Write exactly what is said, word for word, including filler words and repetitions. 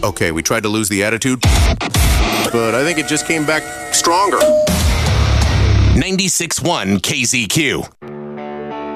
Okay, we tried to lose the attitude, but I think it just came back stronger. ninety-six point one K Z Q.